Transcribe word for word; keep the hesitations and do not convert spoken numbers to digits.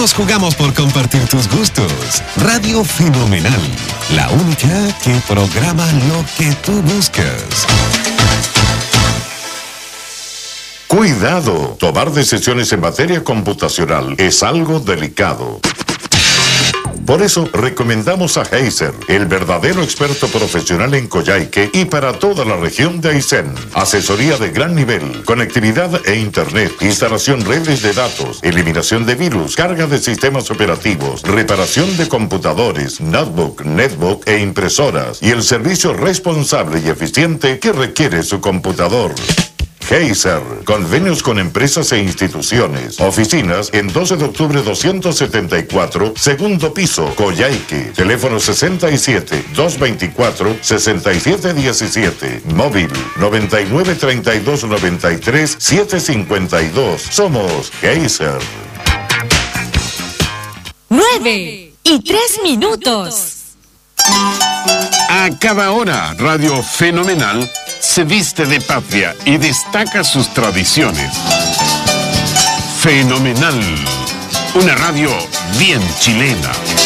Nos jugamos por compartir tus gustos. Radio Fenomenal, la única que programa lo que tú buscas. Cuidado, tomar decisiones en materia computacional es algo delicado. Por eso recomendamos a Heiser, el verdadero experto profesional en Coyhaique y para toda la región de Aysén. Asesoría de gran nivel, conectividad e internet, instalación redes de datos, eliminación de virus, carga de sistemas operativos, reparación de computadores, notebook, netbook e impresoras y el servicio responsable y eficiente que requiere su computador. Heiser, convenios con empresas e instituciones. Oficinas en doce de octubre doscientos setenta y cuatro, segundo piso, Coyhaique. Teléfono sesenta y siete, doscientos veinticuatro, sesenta y siete diecisiete. Móvil noventa y nueve, treinta y dos, noventa y tres, setecientos cincuenta y dos. Somos Heiser. Nueve y tres minutos. A cada hora, Radio Fenomenal se viste de patria y destaca sus tradiciones. Fenomenal, una radio bien chilena.